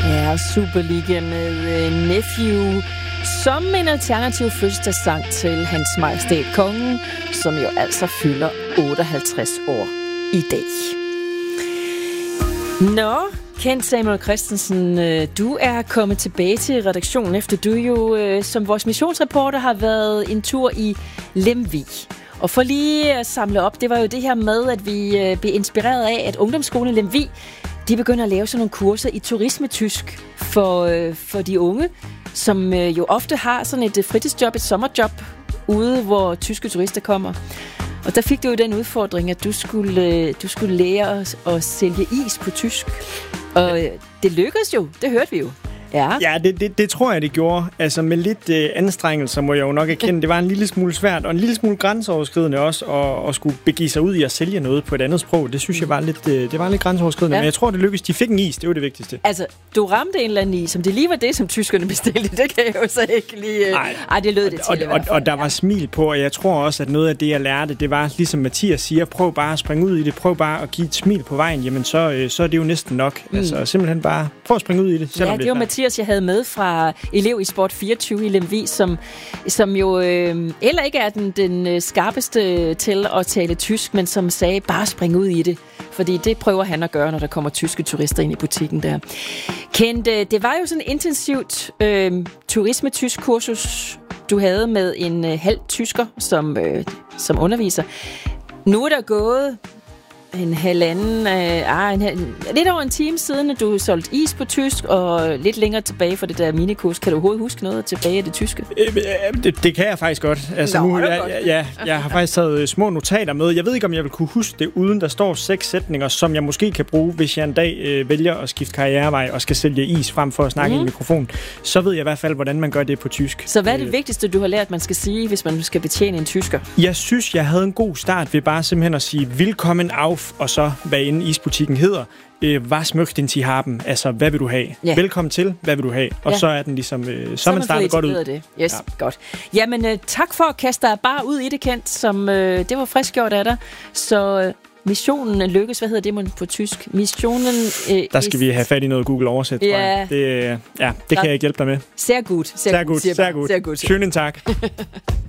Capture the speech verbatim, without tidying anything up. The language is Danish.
Ja, Superliga med uh, Nephew som en alternativ fødselsdagssang til Hans Majestæt Kongen, som jo altså fylder otteoghalvtreds år i dag. Nå, Kent Samuel Christensen, du er kommet tilbage til redaktionen, efter du jo som vores missionsreporter har været en tur i Lemvig. Og for lige at samle op, det var jo det her med, at vi blev inspireret af, at ungdomsskolen i Lemvig, de begynder at lave sådan nogle kurser i turismetysk for, for de unge, som jo ofte har sådan et fritidsjob, et sommerjob, ude hvor tyske turister kommer. Og der fik du jo den udfordring, at du skulle, du skulle lære os at sælge is på tysk. Og det lykkedes jo, det hørte vi jo. Ja, ja det, det, det tror jeg, det gjorde. Altså med lidt øh, anstrengelser, må jeg jo nok erkende. Det var en lille smule svært, og en lille smule grænseoverskridende også, at, at skulle begive sig ud i at sælge noget på et andet sprog. Det synes jeg var lidt, øh, det var lidt grænseoverskridende, ja. Men jeg tror, det lykkedes. De fik en is, det var det vigtigste. Altså, du ramte en eller anden is, som det lige var det, som tyskerne bestilte. Det kan jeg jo så ikke lige... Øh... Ej, det lød det til og, i hvert og, fald. og der var smil på, og jeg tror også, at noget af det, jeg lærte, det var, ligesom Mathias siger, prøv bare at springe ud i det, prøv bare at give et smil på vejen, jamen så, øh, så er det jo næsten nok. Mm. Altså simpelthen bare prøv at springe ud i det, selvom ja, det, det var Mathias, jeg havde med fra elev i Sport fireogtyve i Lemvig, som, som jo øh, heller ikke er den, den skarpeste til at tale tysk, men som sagde, bare spring ud i det. Fordi det prøver han at gøre, når der kommer tyske turister ind i butikken der. Kent, det var jo sådan et intensivt øh, turisme-tysk kursus, du havde med en øh, halv tysker som, øh, som underviser. Nu er der gået en halvanden, øh, en, en, lidt over en time siden, at du solgte is på tysk, og lidt længere tilbage for det der minikurs. Kan du overhovedet huske noget tilbage af det tyske? Øh, det, det kan jeg faktisk godt. Altså, Nå, nu, jeg, jeg, jeg, jeg har faktisk taget små notater med. Jeg ved ikke, om jeg vil kunne huske det, uden der står seks sætninger, som jeg måske kan bruge, hvis jeg en dag øh, vælger at skifte karrierevej og skal sælge is frem for at snakke mm. i en mikrofon. Så ved jeg i hvert fald, hvordan man gør det på tysk. Så hvad er det øh, vigtigste, du har lært, man skal sige, hvis man skal betjene en tysker? Jeg synes, jeg havde en god start ved bare simpelthen at sige, velkommen auf, og så hvad inde isbutikken hedder, øh, was möchten Sie haben? Altså, hvad vil du have? Ja. Velkommen til, hvad vil du have? Og ja. Så er den ligesom, øh, så, så man starter godt ud. Det. Yes, ja. Godt. Jamen, øh, tak for at kaste dig bare ud i det, Kent, som øh, det var frisk gjort af dig. Så øh, missionen lykkes, hvad hedder det på tysk? Missionen... Øh, Der skal is... vi have fat i noget Google oversæt, tror ja. jeg. Det, øh, ja, det kan jeg ikke hjælpe dig med. Sehr gut. Sehr gut, sehr gut. Sehr gut. Schönen Tag.